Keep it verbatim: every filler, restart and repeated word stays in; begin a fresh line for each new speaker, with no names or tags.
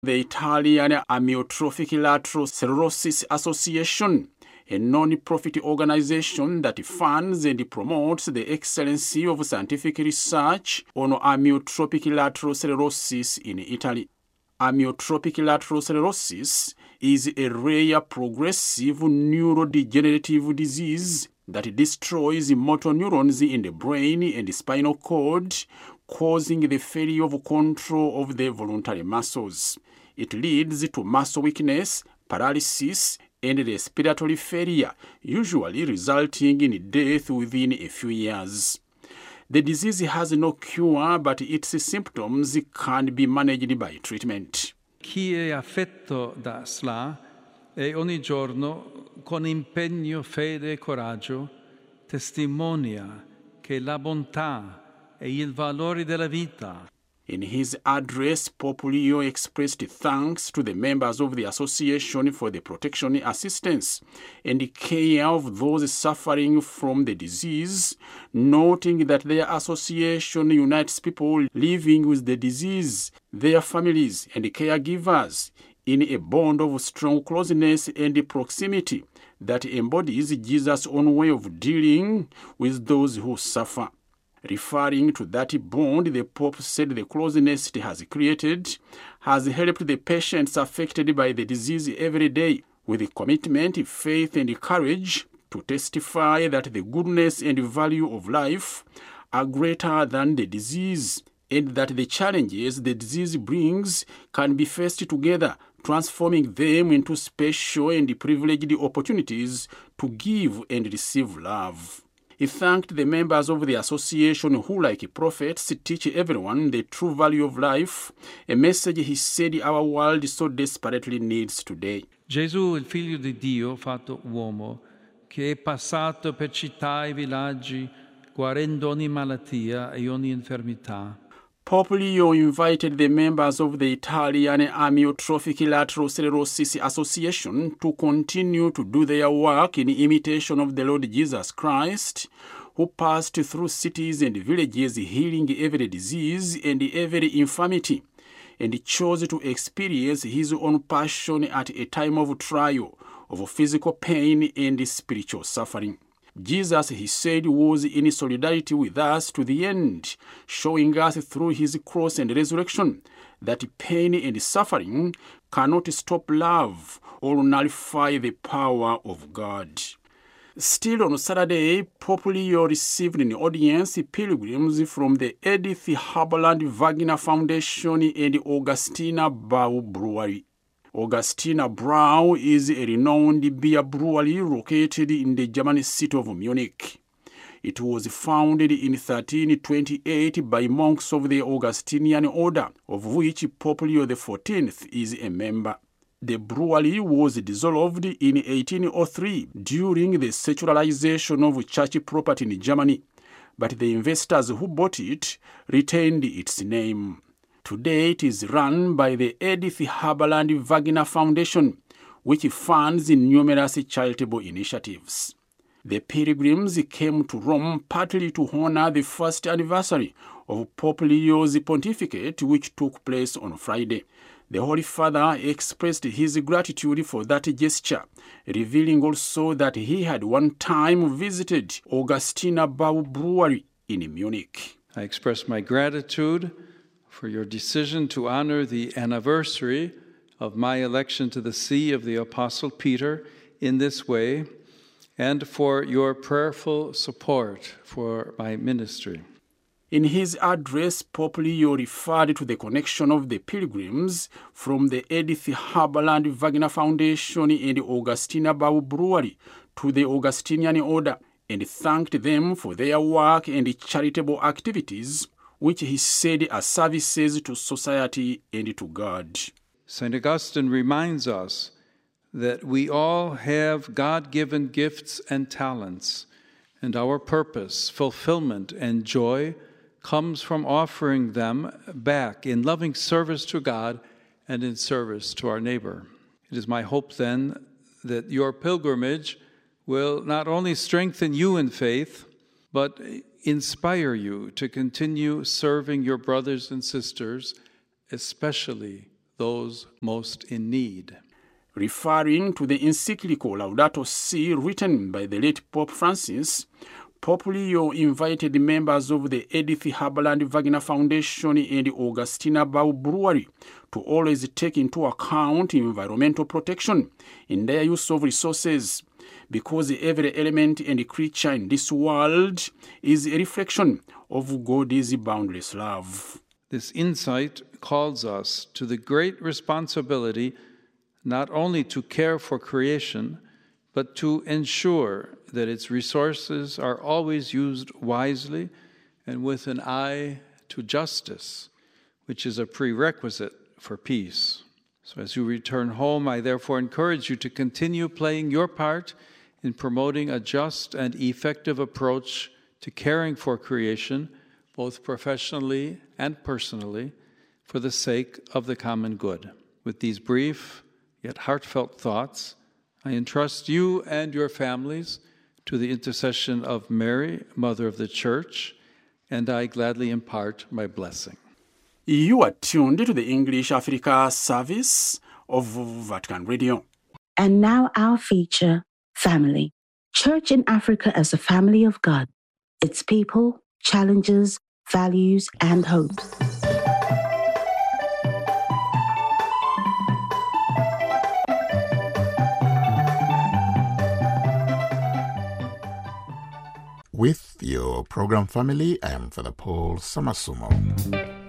The Italian Amyotrophic Lateral Sclerosis Association, a non-profit organization that funds and promotes the excellency of scientific research on amyotrophic lateral sclerosis in Italy. Amyotrophic lateral sclerosis is a rare progressive neurodegenerative disease that destroys motor neurons in the brain and spinal cord, causing the failure of control of the voluntary muscles. It leads to muscle weakness, paralysis, and respiratory failure, usually resulting in death within a few years. The disease has no cure, but its symptoms can be managed by treatment.
Chi è affetto da S L A e ogni giorno, con impegno, fede e coraggio, testimonia che la bontà e il valore della vita.
In his address, Pope Leo expressed thanks to the members of the Association for the protection, assistance, and care of those suffering from the disease, noting that their association unites people living with the disease, their families, and caregivers in a bond of strong closeness and proximity that embodies Jesus' own way of dealing with those who suffer. Referring to that bond, the Pope said the closeness it has created has helped the patients affected by the disease every day with commitment, faith, and courage to testify that the goodness and value of life are greater than the disease, and that the challenges the disease brings can be faced together, transforming them into special and privileged opportunities to give and receive love. He thanked the members of the association who, like prophets, teach everyone the true value of life, a message he said our world so desperately needs today.
Gesù, il figlio di Dio fatto uomo, che è passato per città e villaggi, guarendo ogni malattia e ogni infermità.
Pope Leo invited the members of the Italian Amyotrophic Lateral Sclerosis Association to continue to do their work in imitation of the Lord Jesus Christ, who passed through cities and villages healing every disease and every infirmity, and chose to experience his own passion at a time of trial, of physical pain and spiritual suffering. Jesus, he said, was in solidarity with us to the end, showing us through his cross and resurrection that pain and suffering cannot stop love or nullify the power of God. Still on Saturday, Pope Leo received an audience pilgrims from the Edith Haberland Wagner Foundation and Augustina Brau Brewery. Augustina Brau is a renowned beer brewery located in the German city of Munich. It was founded in thirteen twenty-eight by monks of the Augustinian order, of which Pope Leo the fourteenth is a member. The brewery was dissolved in eighteen oh three during the secularization of church property in Germany, but the investors who bought it retained its name. Today it is run by the Edith Haberland Wagner Foundation, which funds numerous charitable initiatives. The pilgrims came to Rome partly to honor the first anniversary of Pope Leo's pontificate, which took place on Friday. The Holy Father expressed his gratitude for that gesture, revealing also that he had one time visited Augustina Brau Brewery in Munich.
I express my gratitude for your decision to honor the anniversary of my election to the See of the Apostle Peter in this way, and for your prayerful support for my ministry.
In his address, Pope Leo referred to the connection of the pilgrims from the Edith Haberland Wagner Foundation and Augustina Brau Brewery to the Augustinian order, and thanked them for their work and charitable activities, which he said are services to society and to God.
Saint Augustine reminds us that we all have God-given gifts and talents, and our purpose, fulfillment, and joy comes from offering them back in loving service to God and in service to our neighbor. It is my hope, then, that your pilgrimage will not only strengthen you in faith, but inspire you to continue serving your brothers and sisters, especially those most in need.
Referring to the encyclical Laudato Si written by the late Pope Francis, Pope Leo invited members of the Edith Haberland Wagner Foundation and Augustina Bau Brewery to always take into account environmental protection in their use of resources, because every element and creature in this world is a reflection of God's boundless love.
This insight calls us to the great responsibility not only to care for creation, but to ensure that its resources are always used wisely and with an eye to justice, which is a prerequisite for peace. So as you return home, I therefore encourage you to continue playing your part in promoting a just and effective approach to caring for creation, both professionally and personally, for the sake of the common good. With these brief yet heartfelt thoughts, I entrust you and your families to the intercession of Mary, Mother of the Church, and I gladly impart my blessing.
You are tuned to the English Africa service of Vatican Radio.
And now our feature, Family. Church in Africa as a family of God. Its people, challenges, values, and hopes.
With your program Family, I am Father Paul Samasumo.